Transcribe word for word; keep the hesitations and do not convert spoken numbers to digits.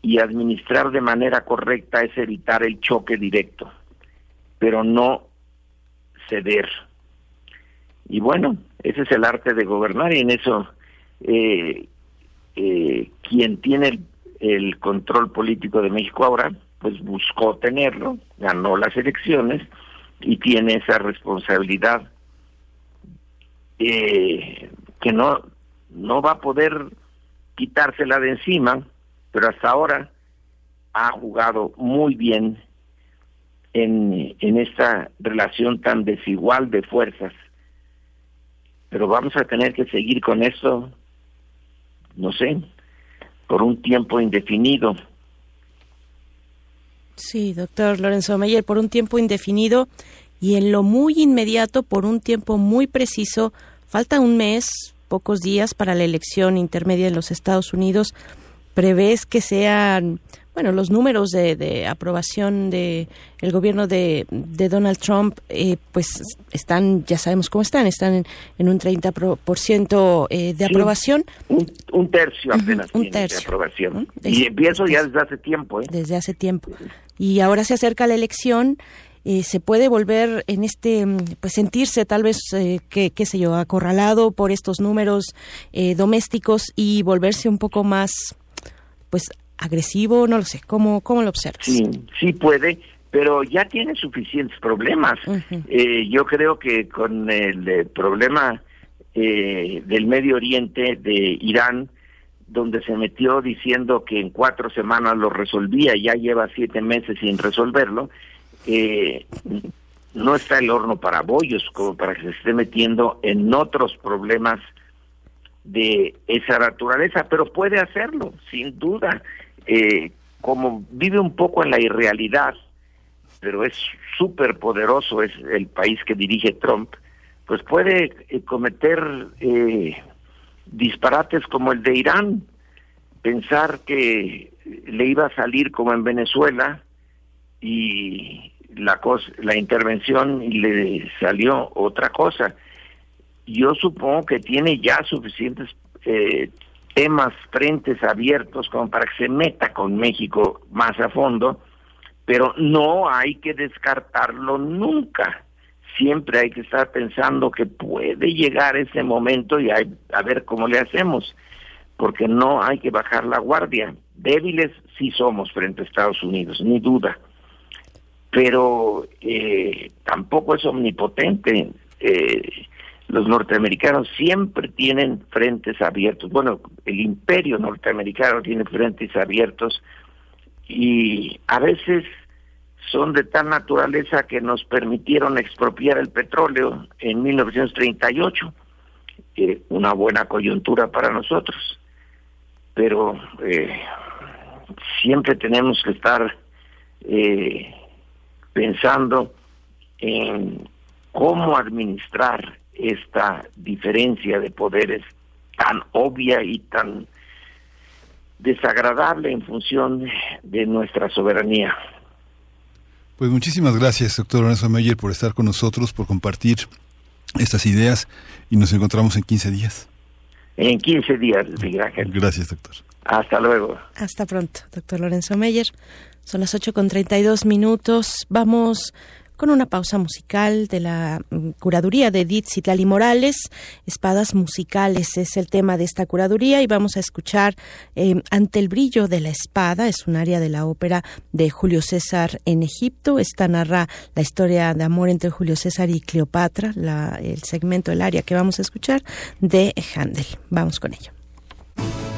y administrar de manera correcta es evitar el choque directo, pero no ceder. Y bueno, ese es el arte de gobernar, y en eso eh, eh, quien tiene el, el control político de México ahora, pues buscó tenerlo, ganó las elecciones y tiene esa responsabilidad eh, que no, no va a poder quitársela de encima, pero hasta ahora ha jugado muy bien en, en esta relación tan desigual de fuerzas. Pero vamos a tener que seguir con esto, no sé, por un tiempo indefinido. Sí, doctor Lorenzo Meyer, por un tiempo indefinido y en lo muy inmediato, por un tiempo muy preciso. Falta un mes, pocos días para la elección intermedia en los Estados Unidos. ¿Prevés que sean, bueno, los números de, de aprobación de el gobierno de, de Donald Trump, eh, pues están, ya sabemos cómo están, están en, en un treinta por ciento eh, de sí, aprobación? Un, un tercio apenas uh-huh, un tercio. de aprobación. Uh-huh. Y es, empiezo ya desde hace tiempo. ¿eh? Desde hace tiempo. Y ahora se acerca la elección. Eh, se puede volver en este, pues sentirse tal vez, eh, que, qué sé yo, acorralado por estos números eh, domésticos y volverse un poco más, pues, agresivo, no lo sé, ¿cómo, cómo lo observas? Sí, sí puede, pero ya tiene suficientes problemas. Uh-huh. Eh, yo creo que con el, el problema eh, del Medio Oriente, de Irán, donde se metió diciendo que en cuatro semanas lo resolvía, ya lleva siete meses sin resolverlo, eh, no está el horno para bollos como para que se esté metiendo en otros problemas de esa naturaleza, pero puede hacerlo, sin duda. Eh, como vive un poco en la irrealidad, pero es súper poderoso, es el país que dirige Trump, pues puede eh, cometer eh, disparates como el de Irán, pensar que le iba a salir como en Venezuela y la cosa, la intervención y le salió otra cosa. Yo supongo que tiene ya suficientes eh, temas, frentes abiertos como para que se meta con México más a fondo, pero no hay que descartarlo nunca. Siempre hay que estar pensando que puede llegar ese momento y hay, a ver cómo le hacemos, porque no hay que bajar la guardia. Débiles sí somos frente a Estados Unidos, ni duda, pero eh, tampoco es omnipotente. Eh, los norteamericanos siempre tienen frentes abiertos. Bueno, el imperio norteamericano tiene frentes abiertos y a veces son de tal naturaleza que nos permitieron expropiar el petróleo en mil novecientos treinta y ocho, eh, una buena coyuntura para nosotros, pero eh, siempre tenemos que estar eh, pensando en cómo administrar esta diferencia de poderes tan obvia y tan desagradable en función de nuestra soberanía. Pues muchísimas gracias, doctor Lorenzo Meyer, por estar con nosotros, por compartir estas ideas, y nos encontramos en quince días. En quince días, Miguel Ángel. Gracias, doctor. Hasta luego. Hasta pronto, doctor Lorenzo Meyer. Son las ocho con treinta y dos minutos. Vamos con una pausa musical de la curaduría de Edith Citlali Morales. Espadas musicales es el tema de esta curaduría y vamos a escuchar eh, Ante el brillo de la espada. Es un área de la ópera de Julio César en Egipto. Esta narra la historia de amor entre Julio César y Cleopatra, la, el segmento, el área que vamos a escuchar de Händel. Vamos con ello.